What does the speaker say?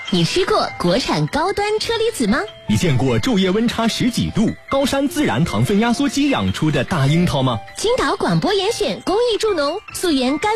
你吃过国产高端车厘子吗？ 你见过昼夜温差10几度、高山自然糖分压缩机养出的大樱桃吗？ 青岛广播严选公益助农，溯源甘